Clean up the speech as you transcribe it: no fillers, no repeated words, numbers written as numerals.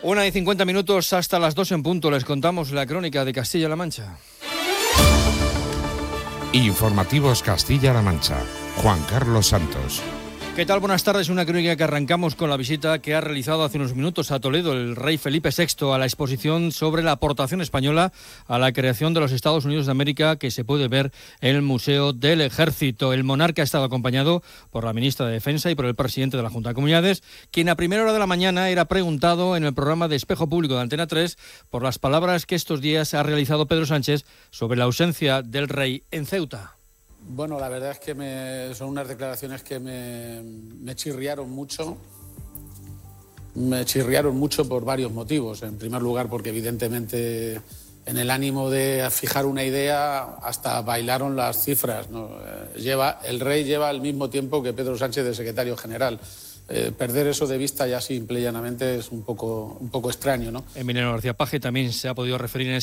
1:50 hasta las 2 en punto. Les contamos la crónica de Castilla-La Mancha. Informativos Castilla-La Mancha. Juan Carlos Santos. ¿Qué tal? Buenas tardes. Una crónica que arrancamos con la visita que ha realizado hace unos minutos a Toledo el rey Felipe VI a la exposición sobre la aportación española a la creación de los Estados Unidos de América, que se puede ver en el Museo del Ejército. El monarca ha estado acompañado por la ministra de Defensa y por el presidente de la Junta de Comunidades, quien a primera hora de la mañana era preguntado en el programa de Espejo Público de Antena 3 por las palabras que estos días ha realizado Pedro Sánchez sobre la ausencia del rey en Ceuta. Bueno, la verdad es que son unas declaraciones que me chirriaron mucho. Me chirriaron mucho por varios motivos. En primer lugar, porque evidentemente en el ánimo de fijar una idea hasta bailaron las cifras, ¿no? El rey lleva el mismo tiempo que Pedro Sánchez de secretario general. Perder eso de vista ya simple y llanamente es un poco extraño, ¿no? Emiliano García Paje también se ha podido referir en